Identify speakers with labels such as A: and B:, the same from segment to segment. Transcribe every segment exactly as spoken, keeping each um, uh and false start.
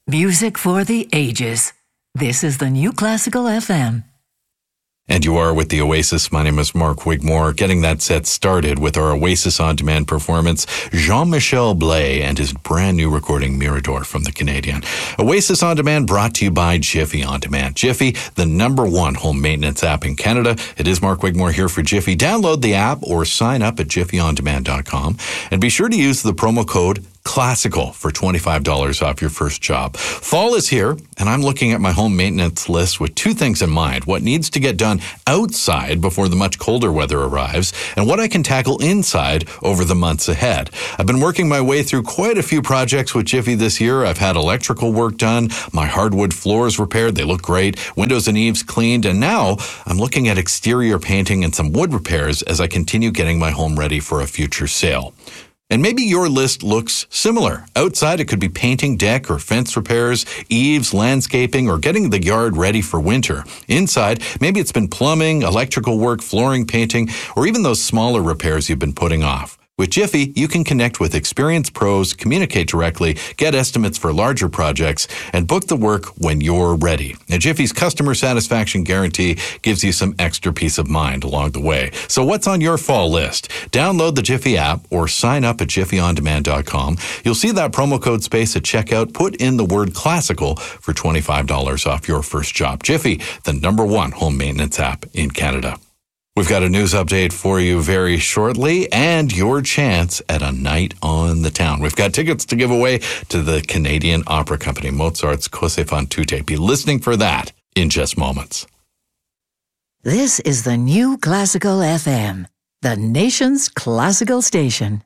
A: Music for the ages. This is the New Classical F M.
B: And you are with the Oasis. My name is Mark Wigmore, getting that set started with our Oasis On Demand performance, Jean-Michel Blais and his brand new recording, Mirador, from the Canadian. Oasis On Demand brought to you by Jiffy On Demand. Jiffy, the number one home maintenance app in Canada. It is Mark Wigmore here for Jiffy. Download the app or sign up at jiffy on demand dot com. And be sure to use the promo code Classical for twenty-five dollars off your first job. Fall is here, and I'm looking at my home maintenance list with two things in mind: what needs to get done outside before the much colder weather arrives, and what I can tackle inside over the months ahead. I've been working my way through quite a few projects with Jiffy this year. I've had electrical work done, my hardwood floors repaired, they look great, windows and eaves cleaned, and now I'm looking at exterior painting and some wood repairs as I continue getting my home ready for a future sale. And maybe your list looks similar. Outside, it could be painting, deck or fence repairs, eaves, landscaping, or getting the yard ready for winter. Inside, maybe it's been plumbing, electrical work, flooring, painting, or even those smaller repairs you've been putting off. With Jiffy, you can connect with experienced pros, communicate directly, get estimates for larger projects, and book the work when you're ready. Now, Jiffy's customer satisfaction guarantee gives you some extra peace of mind along the way. So what's on your fall list? Download the Jiffy app or sign up at jiffy on demand dot com. You'll see that promo code space at checkout. Put in the word classical for twenty-five dollars off your first job. Jiffy, the number one home maintenance app in Canada. We've got a news update for you very shortly and your chance at a night on the town. We've got tickets to give away to the Canadian Opera Company, Mozart's Cose fan tutte. Be listening for that in just moments.
A: This is the New Classical F M, the nation's classical station.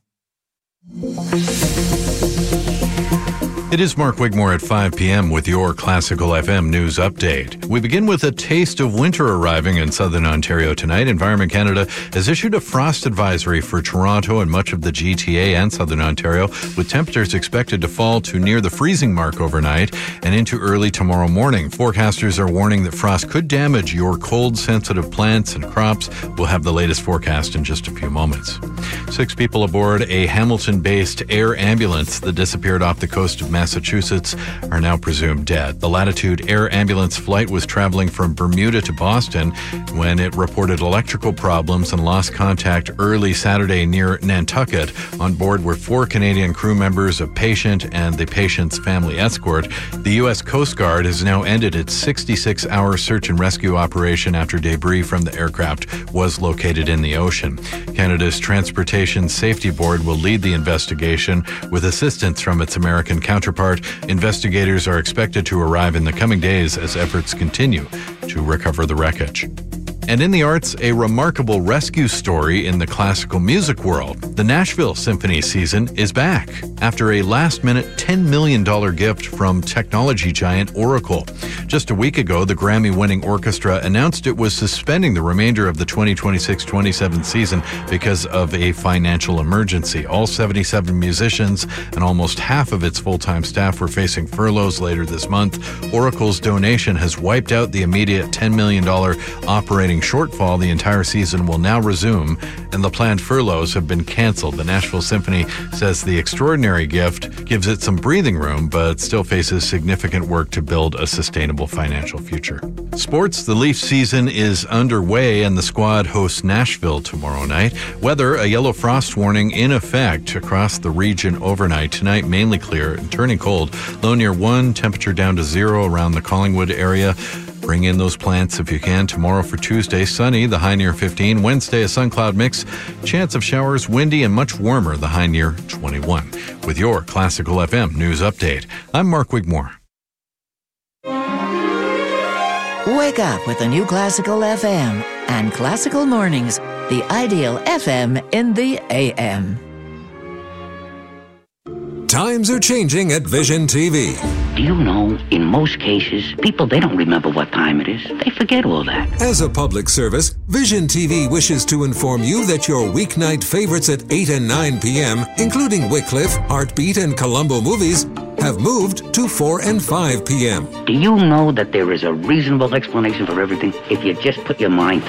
B: It is Mark Wigmore at five p.m. with your Classical F M news update. We begin with a taste of winter arriving in southern Ontario tonight. Environment Canada has issued a frost advisory for Toronto and much of the G T A and southern Ontario, with temperatures expected to fall to near the freezing mark overnight and into early tomorrow morning. Forecasters are warning that frost could damage your cold-sensitive plants and crops. We'll have the latest forecast in just a few moments. Six people aboard a Hamilton-based air ambulance that disappeared off the coast of Massachusetts are now presumed dead. The Latitude Air Ambulance flight was traveling from Bermuda to Boston when it reported electrical problems and lost contact early Saturday near Nantucket. On board were four Canadian crew members, a patient, and the patient's family escort. The U S Coast Guard has now ended its sixty-six hour search and rescue operation after debris from the aircraft was located in the ocean. Canada's Transportation Safety Board will lead the investigation with assistance from its American counterpart. Investigators are expected to arrive in the coming days as efforts continue to recover the wreckage. And in the arts, a remarkable rescue story in the classical music world. The Nashville Symphony season is back after a last-minute ten million dollars gift from technology giant Oracle. Just a week ago, the Grammy-winning orchestra announced it was suspending the remainder of the twenty twenty-six twenty-seven season because of a financial emergency. All seventy-seven musicians and almost half of its full-time staff were facing furloughs later this month. Oracle's donation has wiped out the immediate ten million dollars operating shortfall. The entire season will now resume, and the planned furloughs have been canceled. The Nashville Symphony says the extraordinary gift gives it some breathing room, but still faces significant work to build a sustainable financial future. Sports, the Leaf season is underway, and the squad hosts Nashville tomorrow night. Weather, a yellow frost warning in effect across the region overnight. Tonight, mainly clear and turning cold. Low near one, temperature down to zero around the Collingwood area. Bring in those plants if you can. Tomorrow for Tuesday, sunny, the high near fifteen. Wednesday, a sun-cloud mix. Chance of showers, windy and much warmer, the high near twenty-one. With your Classical F M news update, I'm Mark Wigmore.
A: Wake up with the New Classical F M and Classical Mornings, the ideal F M in the A M.
C: Times are changing at Vision T V.
D: Do you know, in most cases, people, they don't remember what time it is. They forget all that.
C: As a public service, Vision T V wishes to inform you that your weeknight favorites at eight and nine p.m., including Wycliffe, Heartbeat, and Columbo movies, have moved to four and five p.m.
D: Do you know that there is a reasonable explanation for everything if you just put your mind to it?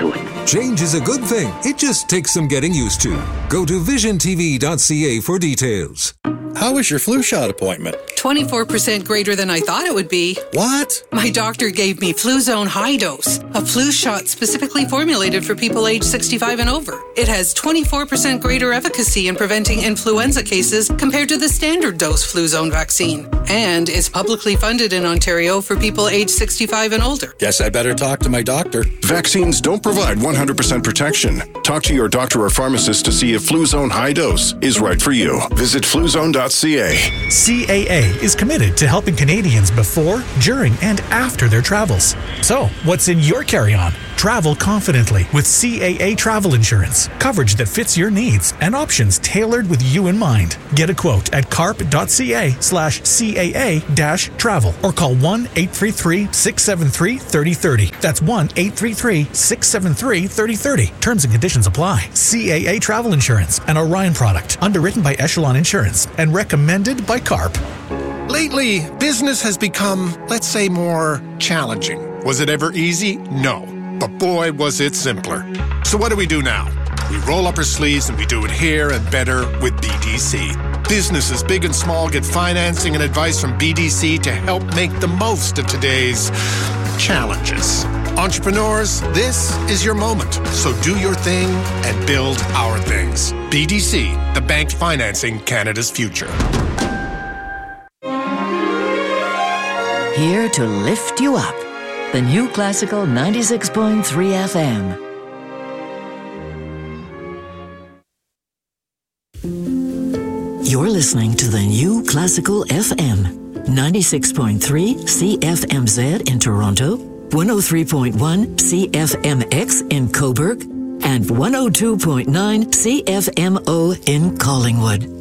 C: Change is a good thing. It just takes some getting used to. Go to vision t v dot c a for details.
E: How was your flu shot appointment?
F: twenty-four percent greater than I thought it would be.
E: What?
F: My doctor gave me Fluzone High Dose, a flu shot specifically formulated for people age sixty-five and over. It has twenty-four percent greater efficacy in preventing influenza cases compared to the standard dose Fluzone vaccine, and is publicly funded in Ontario for people age sixty-five and older.
E: Guess I better talk to my doctor.
G: Vaccines don't provide one hundred percent protection. Talk to your doctor or pharmacist to see if Fluzone High Dose is right for you. Visit fluzone dot c a.
H: C A A is committed to helping Canadians before, during, and after their travels. So, what's in your carry-on? Travel confidently with C A A travel insurance. Coverage that fits your needs and options tailored with you in mind. Get a quote at carp dot c a slash C A A dash travel or call one eight three three, six seven three, three oh three oh. That's one eight three three, six seven three, three oh three oh. Terms and conditions apply. C A A Travel Insurance, an Orion product, underwritten by Echelon Insurance and recommended by CARP.
I: Lately, business has become, let's say, more challenging. Was it ever easy? No. But boy, was it simpler. So what do we do now? We roll up our sleeves and we do it here and better with B D C. Businesses big and small get financing and advice from B D C to help make the most of today's challenges. Entrepreneurs, this is your moment. So do your thing and build our things. B D C, the bank financing Canada's future.
A: Here to lift you up. The New Classical ninety-six point three F M. You're listening to the New Classical F M. ninety-six point three C F M Z in Toronto, one oh three point one C F M X in Cobourg, and one oh two point nine C F M O in Collingwood.